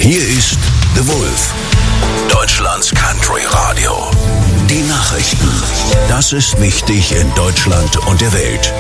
Hier ist The Wolf, Deutschlands Country Radio. Die Nachrichten. Das ist wichtig in Deutschland und der Welt.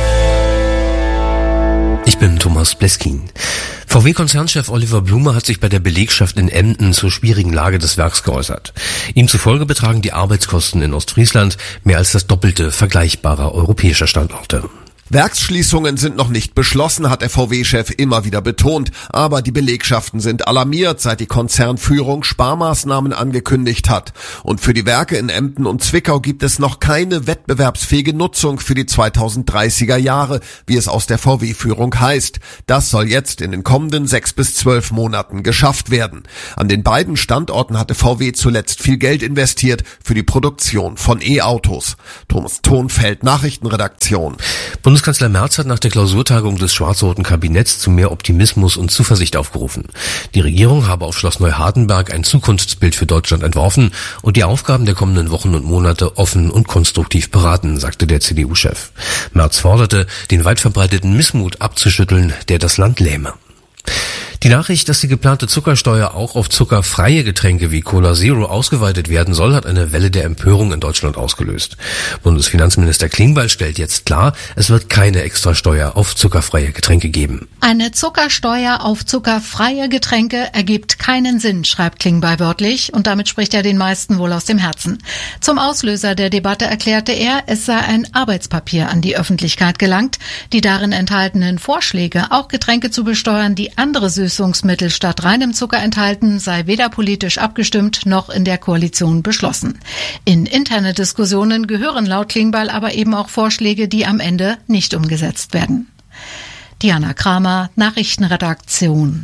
Ich bin Thomas Bleskin. VW-Konzernchef Oliver Blume hat sich bei der Belegschaft in Emden zur schwierigen Lage des Werks geäußert. Ihm zufolge betragen die Arbeitskosten in Ostfriesland mehr als das Doppelte vergleichbarer europäischer Standorte. Werksschließungen sind noch nicht beschlossen, hat der VW-Chef immer wieder betont. Aber die Belegschaften sind alarmiert, seit die Konzernführung Sparmaßnahmen angekündigt hat. Und für die Werke in Emden und Zwickau gibt es noch keine wettbewerbsfähige Nutzung für die 2030er Jahre, wie es aus der VW-Führung heißt. Das soll jetzt in den kommenden 6 bis 12 Monaten geschafft werden. An den beiden Standorten hatte VW zuletzt viel Geld investiert für die Produktion von E-Autos. Thomas Thonfeld, Nachrichtenredaktion. Bundeskanzler Merz hat nach der Klausurtagung des schwarz-roten Kabinetts zu mehr Optimismus und Zuversicht aufgerufen. Die Regierung habe auf Schloss Neuhardenberg ein Zukunftsbild für Deutschland entworfen und die Aufgaben der kommenden Wochen und Monate offen und konstruktiv beraten, sagte der CDU-Chef. Merz forderte, den weit verbreiteten Missmut abzuschütteln, der das Land lähme. Die Nachricht, dass die geplante Zuckersteuer auch auf zuckerfreie Getränke wie Cola Zero ausgeweitet werden soll, hat eine Welle der Empörung in Deutschland ausgelöst. Bundesfinanzminister Klingbeil stellt jetzt klar, es wird keine Extrasteuer auf zuckerfreie Getränke geben. Eine Zuckersteuer auf zuckerfreie Getränke ergibt keinen Sinn, schreibt Klingbeil wörtlich, und damit spricht er den meisten wohl aus dem Herzen. Zum Auslöser der Debatte erklärte er, es sei ein Arbeitspapier an die Öffentlichkeit gelangt. Die darin enthaltenen Vorschläge, auch Getränke zu besteuern, die andere Süßungsmittel statt reinem Zucker enthalten, sei weder politisch abgestimmt noch in der Koalition beschlossen. In interne Diskussionen gehören laut Klingbeil aber eben auch Vorschläge, die am Ende nicht umgesetzt werden. Diana Kramer, Nachrichtenredaktion.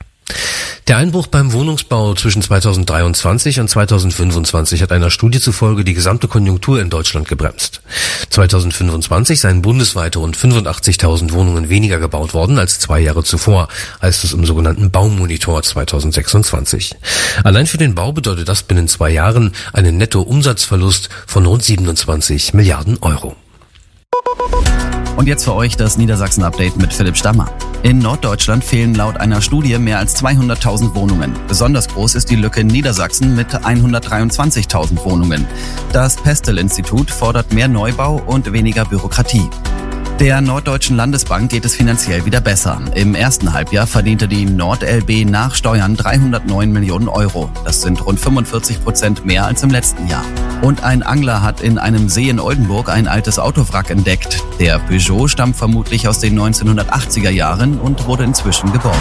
Der Einbruch beim Wohnungsbau zwischen 2023 und 2025 hat einer Studie zufolge die gesamte Konjunktur in Deutschland gebremst. 2025 seien bundesweit rund 85.000 Wohnungen weniger gebaut worden als 2 Jahre zuvor, heißt es im sogenannten Baumonitor 2026. Allein für den Bau bedeutet das binnen 2 Jahren einen Nettoumsatzverlust von rund 27 Milliarden Euro. Und jetzt für euch das Niedersachsen-Update mit Philipp Stammer. In Norddeutschland fehlen laut einer Studie mehr als 200.000 Wohnungen. Besonders groß ist die Lücke in Niedersachsen mit 123.000 Wohnungen. Das Pestel-Institut fordert mehr Neubau und weniger Bürokratie. Der Norddeutschen Landesbank geht es finanziell wieder besser. Im ersten Halbjahr verdiente die NordLB nach Steuern 309 Millionen Euro. Das sind rund 45% mehr als im letzten Jahr. Und ein Angler hat in einem See in Oldenburg ein altes Autowrack entdeckt. Der Peugeot stammt vermutlich aus den 1980er Jahren und wurde inzwischen geborgen.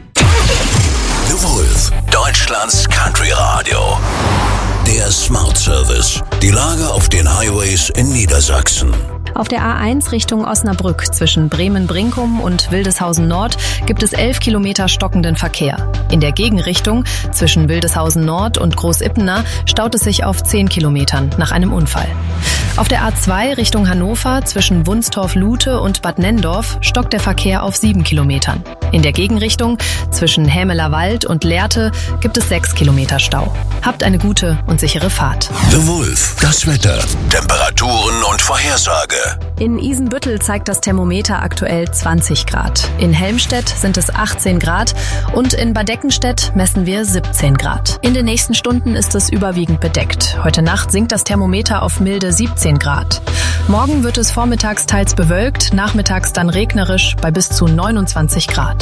The Wolf, Deutschlands Country Radio. Der Smart Service. Die Lage auf den Highways in Niedersachsen. Auf der A1 Richtung Osnabrück zwischen Bremen-Brinkum und Wildeshausen Nord gibt es 11 Kilometer stockenden Verkehr. In der Gegenrichtung zwischen Wildeshausen Nord und Großippener staut es sich auf 10 Kilometern nach einem Unfall. Auf der A2 Richtung Hannover zwischen Wunstorf-Lute und Bad Nenndorf stockt der Verkehr auf 7 Kilometern. In der Gegenrichtung zwischen Hämeler Wald und Lehrte gibt es 6 Kilometer Stau. Habt eine gute und sichere Fahrt. The Wolf, das Wetter, Temperaturen und Vorhersage. In Isenbüttel zeigt das Thermometer aktuell 20 Grad. In Helmstedt sind es 18 Grad und in Bad Eckenstedt messen wir 17 Grad. In den nächsten Stunden ist es überwiegend bedeckt. Heute Nacht sinkt das Thermometer auf milde 17 Grad. Morgen wird es vormittags teils bewölkt, nachmittags dann regnerisch bei bis zu 29 Grad.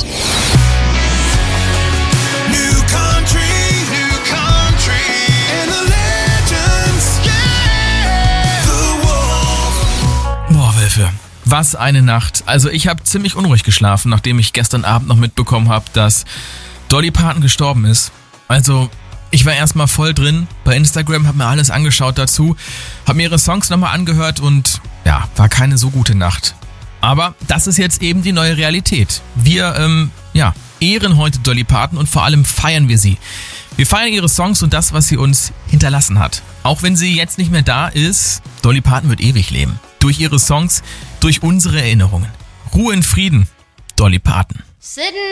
Was eine Nacht. Also ich habe ziemlich unruhig geschlafen, nachdem ich gestern Abend noch mitbekommen habe, dass Dolly Parton gestorben ist. Also ich war erstmal voll drin bei Instagram, habe mir alles angeschaut dazu, habe mir ihre Songs nochmal angehört und ja, war keine so gute Nacht. Aber das ist jetzt eben die neue Realität. Wir ehren heute Dolly Parton und vor allem feiern wir sie. Wir feiern ihre Songs und das, was sie uns hinterlassen hat. Auch wenn sie jetzt nicht mehr da ist, Dolly Parton wird ewig leben. Durch ihre Songs, durch unsere Erinnerungen. Ruhe in Frieden, Dolly Parton.